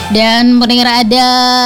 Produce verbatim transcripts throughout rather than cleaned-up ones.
Dan pendengar, ada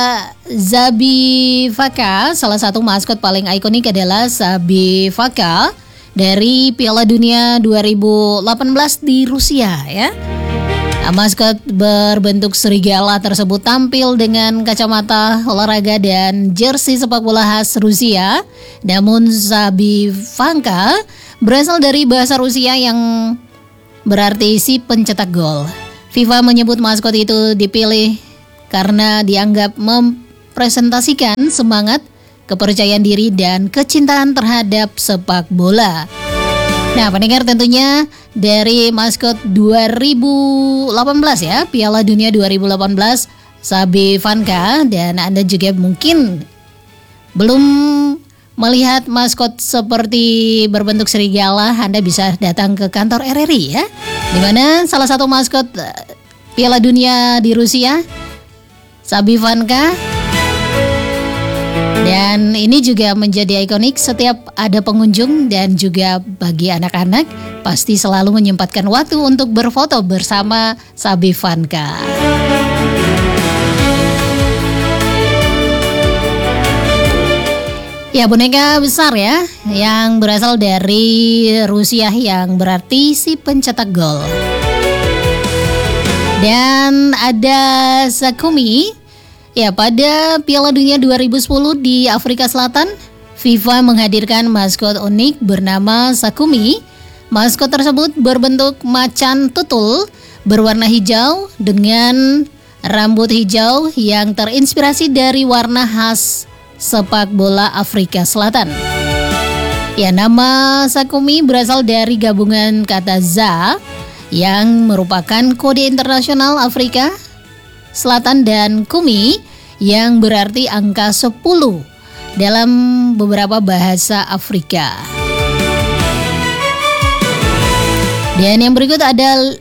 Zabi Faka, salah satu maskot paling ikonik adalah Zabi Faka dari Piala Dunia dua ribu delapan belas di Rusia ya. Nah, maskot berbentuk serigala tersebut tampil dengan kacamata olahraga dan jersey sepak bola khas Rusia. Namun Zabi Faka berasal dari bahasa Rusia yang berarti si pencetak gol. FIFA menyebut maskot itu dipilih karena dianggap mempresentasikan semangat, kepercayaan diri, dan kecintaan terhadap sepak bola. Nah, pendengar, tentunya dari maskot dua ribu delapan belas ya, Piala Dunia dua ribu delapan belas, Zabi Faka, dan Anda juga mungkin belum melihat maskot seperti berbentuk serigala, Anda bisa datang ke kantor R R I ya, di mana salah satu maskot Piala Dunia di Rusia, Zabi Faka. Dan ini juga menjadi ikonik setiap ada pengunjung, dan juga bagi anak-anak pasti selalu menyempatkan waktu untuk berfoto bersama Zabi Faka. Ya, boneka besar ya, yang berasal dari Rusia yang berarti si pencetak gol. Dan ada Sakumi. Ya, pada Piala Dunia dua ribu sepuluh di Afrika Selatan, FIFA menghadirkan maskot unik bernama Sakumi. Maskot tersebut berbentuk macan tutul berwarna hijau dengan rambut hijau yang terinspirasi dari warna khas sepak bola Afrika Selatan. Ya, nama Sakumi berasal dari gabungan kata za yang merupakan kode internasional Afrika Selatan dan kumi yang berarti angka sepuluh dalam beberapa bahasa Afrika. Dan yang berikut ada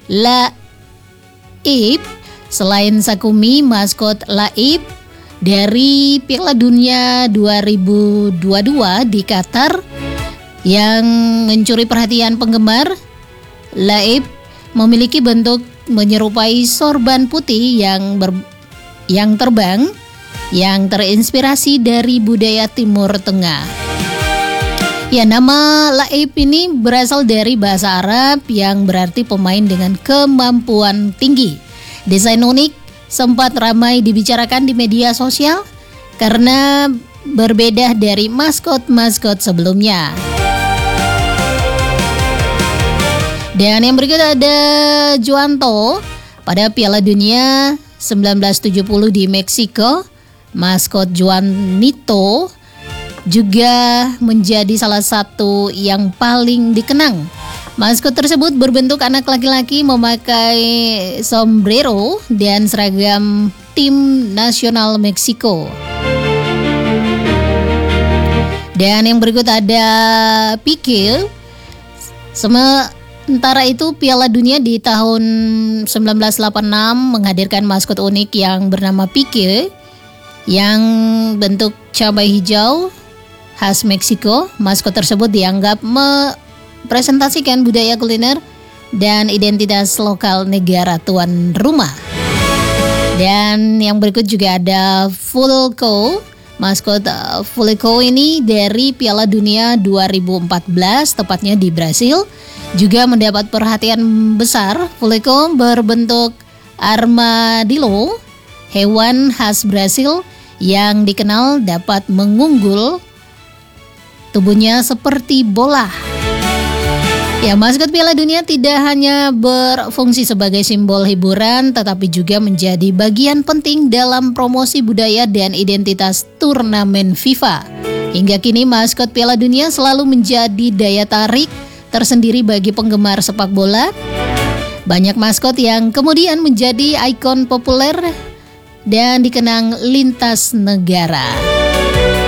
Laib. Selain Sakumi, maskot Laib dari Piala Dunia dua ribu dua puluh dua di Qatar yang mencuri perhatian penggemar, Laib memiliki bentuk menyerupai sorban putih yang ber, yang terbang yang terinspirasi dari budaya Timur Tengah. Ya, nama Laib ini berasal dari bahasa Arab yang berarti pemain dengan kemampuan tinggi. Desain unik sempat ramai dibicarakan di media sosial karena berbeda dari maskot-maskot sebelumnya. Dan yang berikut ada Juanto. Pada Piala Dunia seribu sembilan ratus tujuh puluh di Meksiko, maskot Juanito juga menjadi salah satu yang paling dikenang. Maskot tersebut berbentuk anak laki-laki memakai sombrero dan seragam tim nasional Meksiko. Dan yang berikut ada Pique. Sementara itu, Piala Dunia di tahun seribu sembilan ratus delapan puluh enam menghadirkan maskot unik yang bernama Pique yang bentuk cabai hijau khas Meksiko. Maskot tersebut dianggap mempresentasikan budaya kuliner dan identitas lokal negara tuan rumah. Dan yang berikut juga ada Fulco. Maskot Fulco ini dari Piala Dunia dua ribu empat belas, tepatnya di Brasil, juga mendapat perhatian besar. Fulco berbentuk armadillo, hewan khas Brasil yang dikenal dapat mengunggul tubuhnya seperti bola. Ya, maskot Piala Dunia tidak hanya berfungsi sebagai simbol hiburan, tetapi juga menjadi bagian penting dalam promosi budaya dan identitas turnamen FIFA. Hingga kini, maskot Piala Dunia selalu menjadi daya tarik tersendiri bagi penggemar sepak bola. Banyak maskot yang kemudian menjadi ikon populer dan dikenang lintas negara.